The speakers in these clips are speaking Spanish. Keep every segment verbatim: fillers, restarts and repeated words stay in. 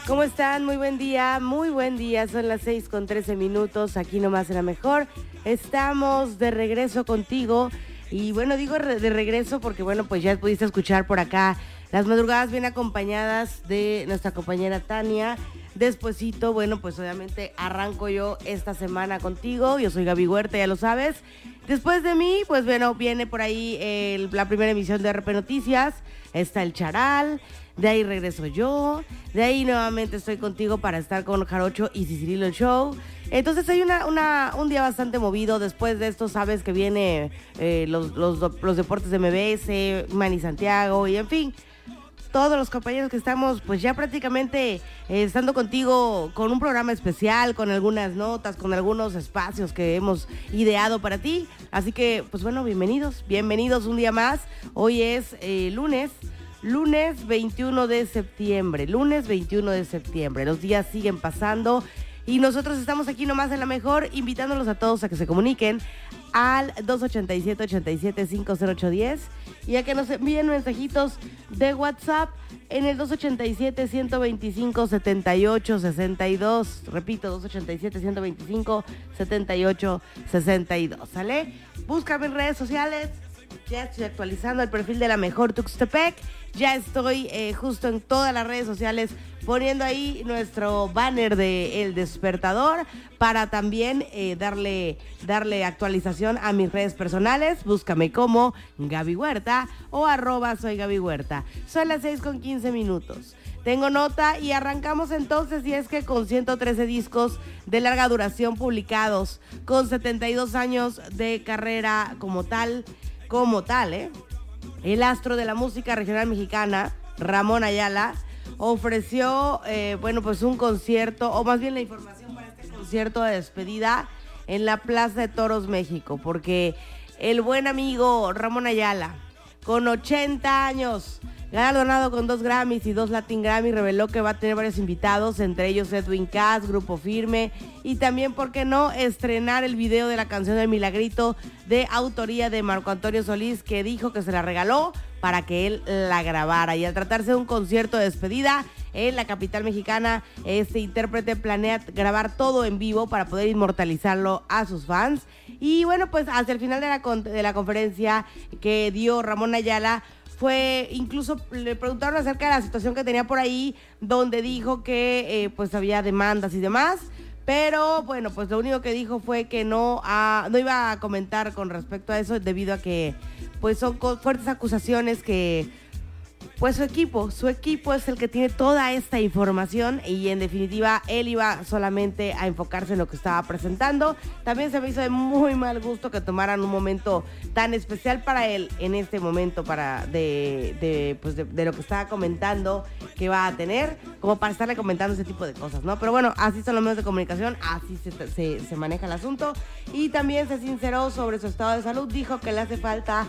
¿Cómo están? Muy buen día, muy buen día. Son las seis con trece minutos, aquí nomás en La Mejor. Estamos de regreso contigo. Y bueno, digo de regreso porque, bueno, pues ya pudiste escuchar por acá las madrugadas bien acompañadas de nuestra compañera Tania. Despuesito, bueno, pues obviamente arranco yo esta semana contigo. Yo soy Gaby Huerta, ya lo sabes. Después de mí, pues bueno, viene por ahí el, la primera emisión de R P Noticias. Está el Charal, de ahí regreso yo, de ahí nuevamente estoy contigo para estar con Jarocho y Cicirilo el Show. Entonces hay una, una, un día bastante movido. Después de esto sabes que viene eh, los, los, los deportes de M B S, Manny Santiago y en fin, todos los compañeros que estamos pues ya prácticamente eh, estando contigo con un programa especial, con algunas notas, con algunos espacios que hemos ideado para ti. Así que pues bueno, bienvenidos, bienvenidos un día más. Hoy es eh, lunes, lunes veintiuno de septiembre, lunes veintiuno de septiembre. Los días siguen pasando y nosotros estamos aquí nomás en La Mejor, invitándolos a todos a que se comuniquen al dos ochenta y siete, ochenta y siete, cincuenta y ocho diez y a que nos envíen mensajitos de WhatsApp en el dos ochenta y siete, ciento veinticinco, setenta y ocho, sesenta y dos. Repito, dos ochenta y siete, ciento veinticinco, setenta y ocho, sesenta y dos. ¿Sale? Búscame en redes sociales. Ya estoy actualizando el perfil de La Mejor Tuxtepec. Ya estoy eh, justo en todas las redes sociales poniendo ahí nuestro banner de El Despertador para también eh, darle, darle actualización a mis redes personales. Búscame como Gaby Huerta o arroba soy Gaby Huerta. Son las seis con quince minutos. Tengo nota y arrancamos entonces, y es que con ciento trece discos de larga duración publicados, con setenta y dos años de carrera como tal, como tal, ¿eh? El astro de la música regional mexicana, Ramón Ayala, ofreció, eh, bueno, pues un concierto, o más bien la información para este concierto de despedida en la Plaza de Toros, México, porque el buen amigo Ramón Ayala, con ochenta años, galardonado con dos Grammys y dos Latin Grammy, reveló que va a tener varios invitados, entre ellos Edwin Cass, Grupo Firme, y también, ¿por qué no?, estrenar el video de la canción del Milagrito, de autoría de Marco Antonio Solís, que dijo que se la regaló para que él la grabara. Y al tratarse de un concierto de despedida en la capital mexicana, este intérprete planea grabar todo en vivo para poder inmortalizarlo a sus fans. Y bueno, pues hasta el final de la, con- de la conferencia que dio Ramón Ayala, fue, incluso le preguntaron acerca de la situación que tenía por ahí, donde dijo que eh, pues había demandas y demás, pero bueno, pues lo único que dijo fue que no, ha, no iba a comentar con respecto a eso, debido a que pues son fuertes acusaciones que pues su equipo, su equipo es el que tiene toda esta información, y en definitiva él iba solamente a enfocarse en lo que estaba presentando. También se me hizo de muy mal gusto que tomaran un momento tan especial para él en este momento para de, de, pues de, de lo que estaba comentando que va a tener, como para estarle comentando ese tipo de cosas, ¿no? Pero bueno, así son los medios de comunicación, así se, se, se maneja el asunto. Y también se sinceró sobre su estado de salud, dijo que le hace falta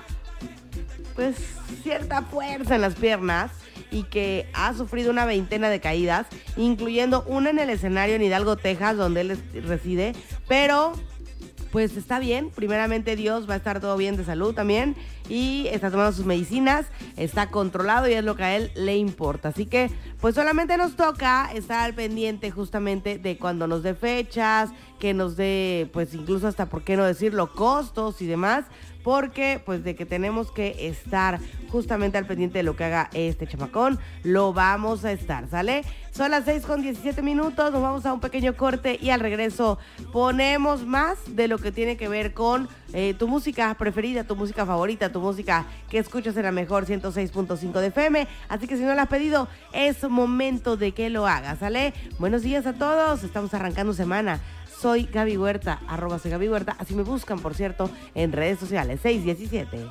pues cierta fuerza en las piernas y que ha sufrido una veintena de caídas, incluyendo una en el escenario en Hidalgo, Texas, donde él reside, pero pues está bien, primeramente Dios, va a estar todo bien de salud también, y está tomando sus medicinas, está controlado y es lo que a él le importa. Así que pues solamente nos toca estar al pendiente justamente de cuando nos dé fechas, que nos dé pues incluso hasta, por qué no decirlo, costos y demás, porque pues de que tenemos que estar justamente al pendiente de lo que haga este chamacón, lo vamos a estar, ¿sale? Son las seis con diecisiete minutos, nos vamos a un pequeño corte y al regreso ponemos más de lo que tiene que ver con eh, tu música preferida, tu música favorita, tu música que escuchas en La Mejor ciento seis punto cinco de F M, así que si no la has pedido, es momento de que lo hagas, ¿sale? Buenos días a todos, estamos arrancando semana. Soy Gaby Huerta, arroba soy Gaby Huerta, así me buscan, por cierto, en redes sociales, seis diecisiete.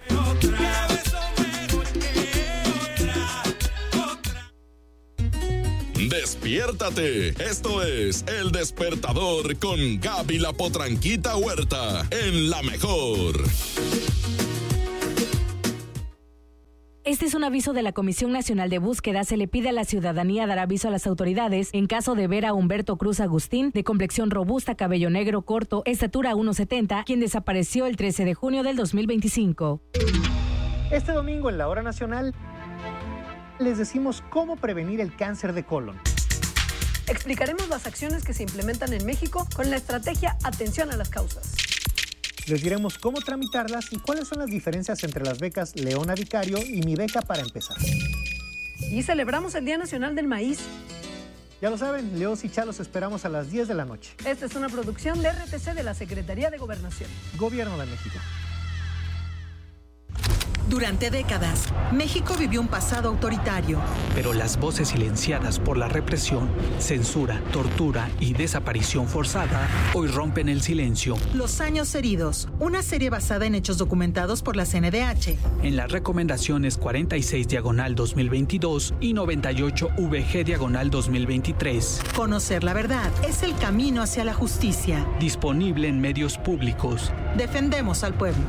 Despiértate, esto es El Despertador con Gaby la Potranquita Huerta, en La Mejor. Este es un aviso de la Comisión Nacional de Búsqueda. Se le pide a la ciudadanía dar aviso a las autoridades en caso de ver a Humberto Cruz Agustín, de complexión robusta, cabello negro corto, estatura uno setenta, quien desapareció el trece de junio del dos mil veinticinco. Este domingo en la Hora Nacional les decimos cómo prevenir el cáncer de colon. Explicaremos las acciones que se implementan en México con la estrategia Atención a las Causas. Les diremos cómo tramitarlas y cuáles son las diferencias entre las becas Leona Vicario y Mi Beca para empezar. Y celebramos el Día Nacional del Maíz. Ya lo saben, Leos y Chalos esperamos a las diez de la noche. Esta es una producción de R T C de la Secretaría de Gobernación. Gobierno de México. Durante décadas, México vivió un pasado autoritario. Pero las voces silenciadas por la represión, censura, tortura y desaparición forzada hoy rompen el silencio. Los años heridos, una serie basada en hechos documentados por la C N D H. En las recomendaciones cuarenta y seis diagonal dos mil veintidós y noventa y ocho V G diagonal dos mil veintitrés. Conocer la verdad es el camino hacia la justicia. Disponible en medios públicos. Defendemos al pueblo.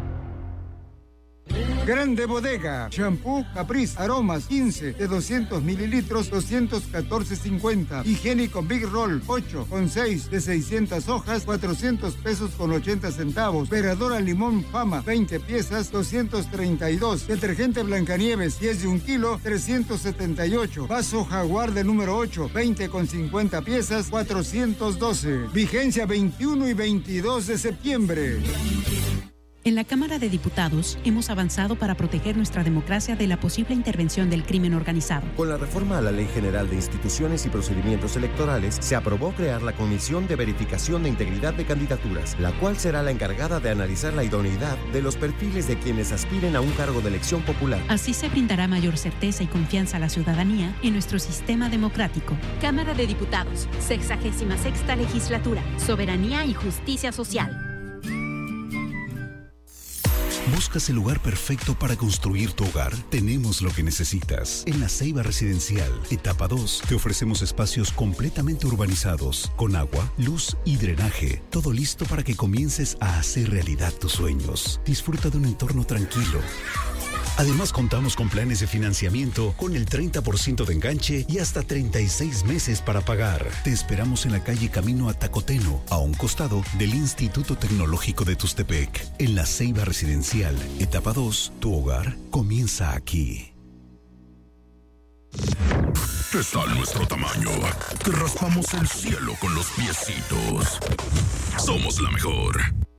Grande Bodega, shampoo Caprice, aromas quince de doscientos mililitros, doscientos catorce cincuenta. Higiénico Big Roll, ocho con seis de seiscientas hojas, cuatrocientos pesos con ochenta centavos. Veradora Limón Fama, veinte piezas, doscientos treinta y dos. Detergente Blancanieves, diez de un kilo, trescientos setenta y ocho. Vaso Jaguar de número ocho, veinte con cincuenta piezas, cuatrocientos doce. Vigencia veintiuno y veintidós de septiembre. En la Cámara de Diputados hemos avanzado para proteger nuestra democracia de la posible intervención del crimen organizado. Con la reforma a la Ley General de Instituciones y Procedimientos Electorales, se aprobó crear la Comisión de Verificación de Integridad de Candidaturas, la cual será la encargada de analizar la idoneidad de los perfiles de quienes aspiren a un cargo de elección popular. Así se brindará mayor certeza y confianza a la ciudadanía en nuestro sistema democrático. Cámara de Diputados, sexagésima sexta legislatura, soberanía y justicia social. ¿Buscas el lugar perfecto para construir tu hogar? Tenemos lo que necesitas. En La Ceiba Residencial, etapa dos, te ofrecemos espacios completamente urbanizados, con agua, luz y drenaje. Todo listo para que comiences a hacer realidad tus sueños. Disfruta de un entorno tranquilo. Además, contamos con planes de financiamiento con el treinta por ciento de enganche y hasta treinta y seis meses para pagar. Te esperamos en la calle Camino a Tacoteno, a un costado del Instituto Tecnológico de Tustepec. En La Ceiba Residencial, etapa dos, tu hogar comienza aquí. ¿Qué tal nuestro tamaño? Que raspamos el cielo con los piecitos. Somos la mejor.